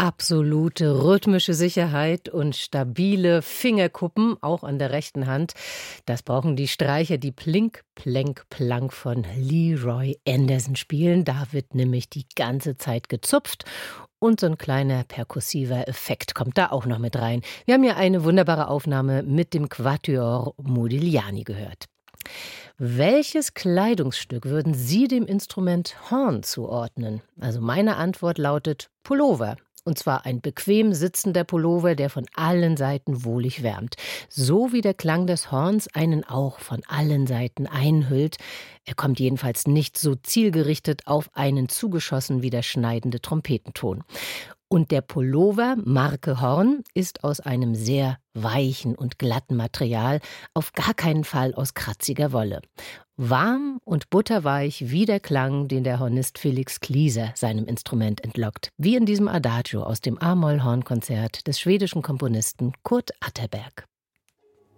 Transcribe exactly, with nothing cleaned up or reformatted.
Absolute rhythmische Sicherheit und stabile Fingerkuppen, auch an der rechten Hand. Das brauchen die Streicher, die Plink, Plenk, Plank von Leroy Anderson spielen. Da wird nämlich die ganze Zeit gezupft. Und so ein kleiner perkussiver Effekt kommt da auch noch mit rein. Wir haben ja eine wunderbare Aufnahme mit dem Quatuor Modigliani gehört. Welches Kleidungsstück würden Sie dem Instrument Horn zuordnen? Also meine Antwort lautet Pullover. Und zwar ein bequem sitzender Pullover, der von allen Seiten wohlig wärmt. So wie der Klang des Horns einen auch von allen Seiten einhüllt. Er kommt jedenfalls nicht so zielgerichtet auf einen zugeschossen wie der schneidende Trompetenton. Und der Pullover, Marke Horn, ist aus einem sehr weichen und glatten Material, auf gar keinen Fall aus kratziger Wolle. Warm und butterweich wie der Klang, den der Hornist Felix Klieser seinem Instrument entlockt. Wie in diesem Adagio aus dem A-Moll-Hornkonzert des schwedischen Komponisten Kurt Atterberg.